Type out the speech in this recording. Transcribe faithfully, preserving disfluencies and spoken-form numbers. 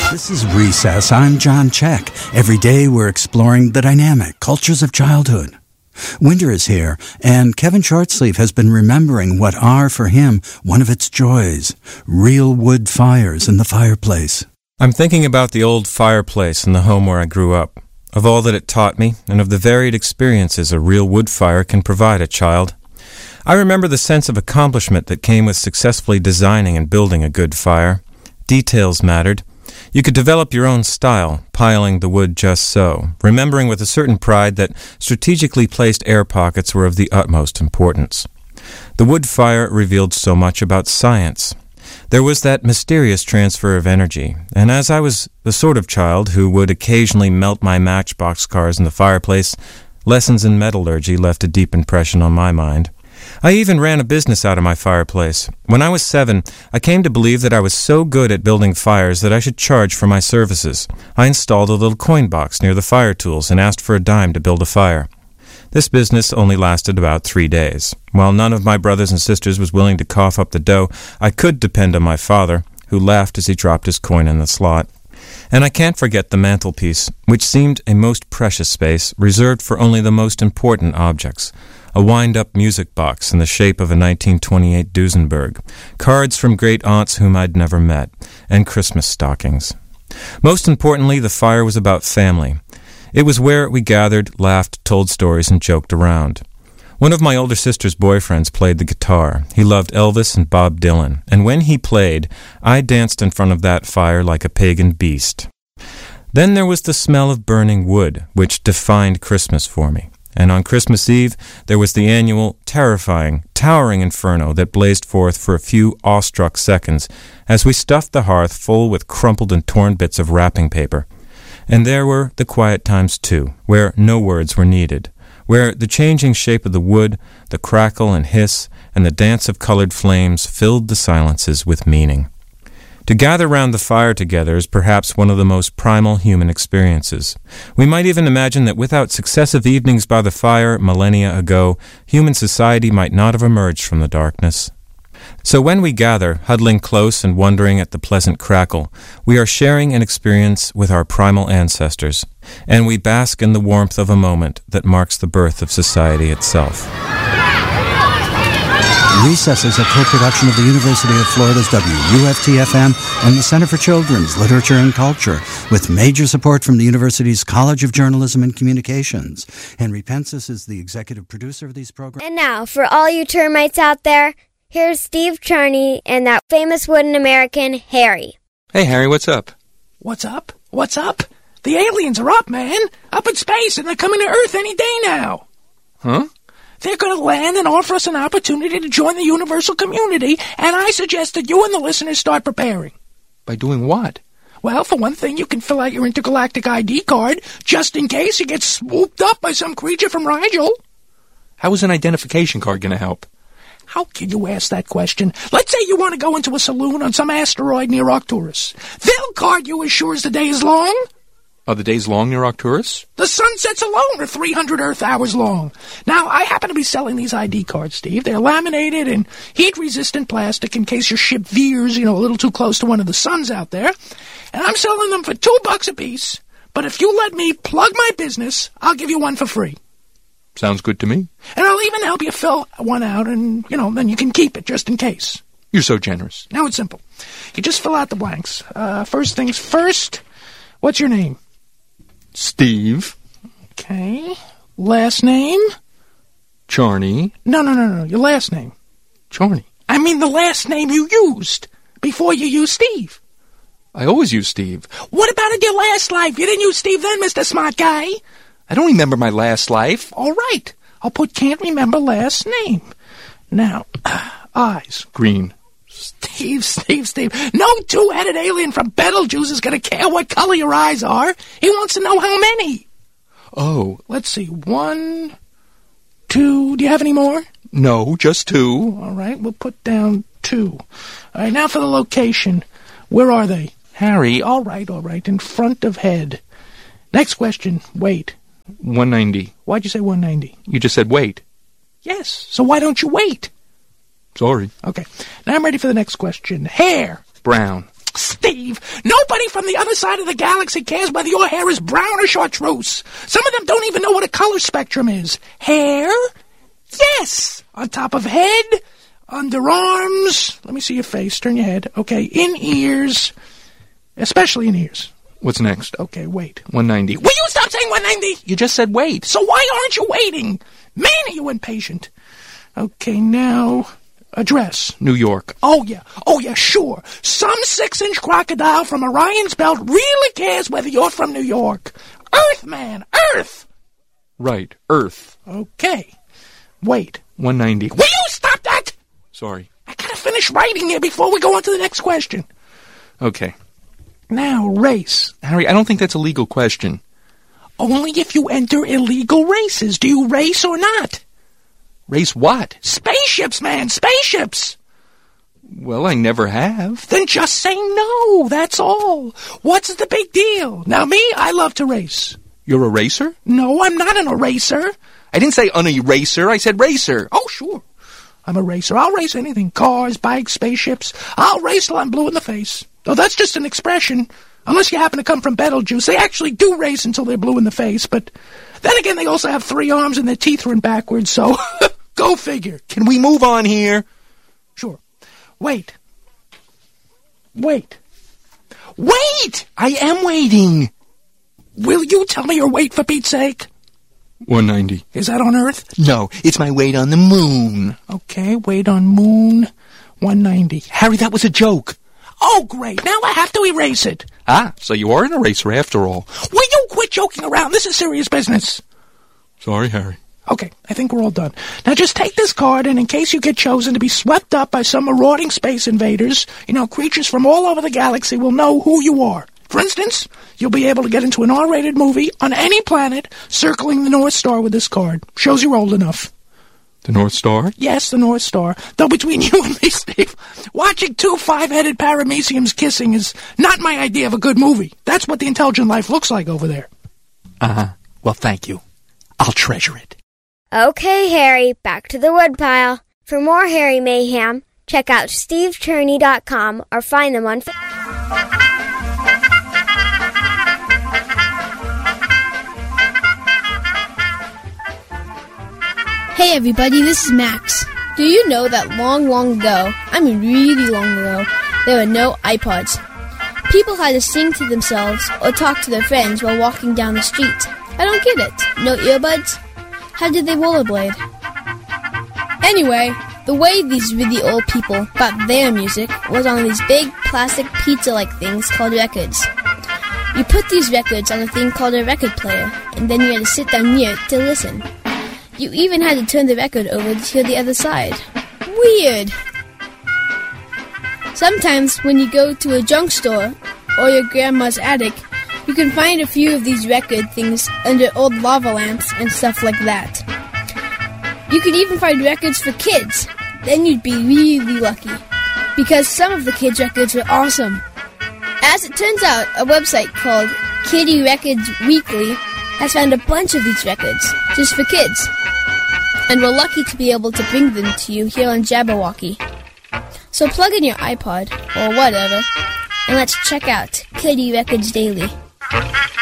This is Recess. I'm John Check. Every day we're exploring the dynamic cultures of childhood. Winter is here, and Kevin Shortsleeve has been remembering what are, for him, one of its joys, real wood fires in the fireplace. I'm thinking about the old fireplace in the home where I grew up, of all that it taught me, and of the varied experiences a real wood fire can provide a child. I remember the sense of accomplishment that came with successfully designing and building a good fire. Details mattered. You could develop your own style, piling the wood just so, remembering with a certain pride that strategically placed air pockets were of the utmost importance. The wood fire revealed so much about science. There was that mysterious transfer of energy, and as I was the sort of child who would occasionally melt my matchbox cars in the fireplace, lessons in metallurgy left a deep impression on my mind. I even ran a business out of my fireplace. When I was seven, I came to believe that I was so good at building fires that I should charge for my services. I installed a little coin box near the fire tools and asked for a dime to build a fire. This business only lasted about three days. While none of my brothers and sisters was willing to cough up the dough, I could depend on my father, who laughed as he dropped his coin in the slot. And I can't forget the mantelpiece, which seemed a most precious space, reserved for only the most important objects. A wind-up music box in the shape of a nineteen twenty-eight Duesenberg, cards from great aunts whom I'd never met, and Christmas stockings. Most importantly, the fire was about family. It was where we gathered, laughed, told stories, and joked around. One of my older sister's boyfriends played the guitar. He loved Elvis and Bob Dylan, and when he played, I danced in front of that fire like a pagan beast. Then there was the smell of burning wood, which defined Christmas for me. And on Christmas Eve, there was the annual, terrifying, towering inferno that blazed forth for a few awestruck seconds as we stuffed the hearth full with crumpled and torn bits of wrapping paper. And there were the quiet times, too, where no words were needed, where the changing shape of the wood, the crackle and hiss, and the dance of colored flames filled the silences with meaning. To gather round the fire together is perhaps one of the most primal human experiences. We might even imagine that without successive evenings by the fire millennia ago, human society might not have emerged from the darkness. So when we gather, huddling close and wondering at the pleasant crackle, we are sharing an experience with our primal ancestors, and we bask in the warmth of a moment that marks the birth of society itself. Recess is a co-production of the University of Florida's W U F T F M and the Center for Children's Literature and Culture, with major support from the university's College of Journalism and Communications. Henry Pensis is the executive producer of these programs. And now, for all you termites out there, here's Steve Charney and that famous wooden American, Harry. Hey, Harry, what's up? What's up? What's up? The aliens are up, man. Up in space, and they're coming to Earth any day now. Huh? They're going to land and offer us an opportunity to join the universal community, and I suggest that you and the listeners start preparing. By doing what? Well, for one thing, you can fill out your intergalactic I D card, just in case you get swooped up by some creature from Rigel. How is an identification card going to help? How can you ask that question? Let's say you want to go into a saloon on some asteroid near Arcturus. They'll card you as sure as the day is long. Are the days long near Arcturus? The sunsets alone are three hundred Earth hours long. Now, I happen to be selling these I D cards, Steve. They're laminated in heat-resistant plastic in case your ship veers, you know, a little too close to one of the suns out there. And I'm selling them for two bucks a piece. But if you let me plug my business, I'll give you one for free. Sounds good to me. And I'll even help you fill one out, and, you know, then you can keep it just in case. You're so generous. Now it's simple. You just fill out the blanks. Uh, first things first, what's your name? Steve. Okay. Last name? Charney. No, no, no, no. Your last name. Charney. I mean the last name you used before you used Steve. I always use Steve. What about in your last life? You didn't use Steve then, Mister Smart Guy. I don't remember my last life. All right. I'll put can't remember last name. Now, uh, eyes. Green. Steve, Steve, Steve. No two-headed alien from Betelgeuse is going to care what color your eyes are. He wants to know how many. Oh. Let's see. One, two. Do you have any more? No, just two. All right. We'll put down two. All right. Now for the location. Where are they? Harry. All right, all right. In front of head. Next question. Weight. one ninety. Why'd you say one ninety? You just said wait. Yes. So why don't you wait? Sorry. Okay. Now I'm ready for the next question. Hair. Brown. Steve, nobody from the other side of the galaxy cares whether your hair is brown or chartreuse. Some of them don't even know what a color spectrum is. Hair? Yes. On top of head, underarms. Let me see your face. Turn your head. Okay, in ears. Especially in ears. What's next? Okay, wait. one ninety. Will you stop saying one ninety? You just said wait. So why aren't you waiting? Man, are you impatient. Okay, now... address. New York. Oh, yeah. Oh, yeah, sure. Some six-inch crocodile from Orion's belt really cares whether you're from New York. Earth, man. Earth. Right. Earth. Okay. Wait. one ninety. Will you stop that? Sorry. I gotta finish writing here before we go on to the next question. Okay. Now, race. Harry, I don't think that's a legal question. Only if you enter illegal races. Do you race or not? Race what? Spaceships, man. Spaceships. Well, I never have. Then just say no. That's all. What's the big deal? Now, me, I love to race. You're a racer? No, I'm not an eraser. I didn't say an eraser. I said racer. Oh, sure. I'm a racer. I'll race anything. Cars, bikes, spaceships. I'll race till I'm blue in the face. Though that's just an expression. Unless you happen to come from Betelgeuse, they actually do race until they're blue in the face. But then again, they also have three arms and their teeth run backwards, so go figure. Can we move on here? Sure. Wait. Wait. Wait! I am waiting. Will you tell me your weight, for Pete's sake? one ninety. Is that on Earth? No, it's my weight on the moon. Okay, weight on moon, one ninety. Harry, that was a joke. Oh, great. Now I have to erase it. Ah, so you are an eraser after all. Will you quit joking around? This is serious business. Sorry, Harry. Okay, I think we're all done. Now just take this card, and in case you get chosen to be swept up by some marauding space invaders, you know, creatures from all over the galaxy will know who you are. For instance, you'll be able to get into an R-rated movie on any planet circling the North Star with this card. Shows you're old enough. The North Star? Yes, the North Star. Though between you and me, Steve, watching two five-headed parameciums kissing is not my idea of a good movie. That's what the intelligent life looks like over there. Uh-huh. Well, thank you. I'll treasure it. Okay, Harry, back to the woodpile. For more Harry Mayhem, check out steve cherney dot com or find them on Facebook. Hey everybody, this is Max. Do you know that long, long ago, I mean really long ago, there were no iPods? People had to sing to themselves or talk to their friends while walking down the street. I don't get it. No earbuds? How did they rollerblade? Anyway, the way these really old people got their music was on these big plastic pizza-like things called records. You put these records on a thing called a record player, and then you had to sit down near it to listen. You even had to turn the record over to hear the other side. Weird. Sometimes when you go to a junk store or your grandma's attic, you can find a few of these record things under old lava lamps and stuff like that. You can even find records for kids. Then you'd be really lucky, because some of the kids' records were awesome. As it turns out, a website called Kiddie Records Weekly has found a bunch of these records just for kids. And we're lucky to be able to bring them to you here on Jabberwocky. So plug in your iPod, or whatever, and let's check out Kiddie Records Daily.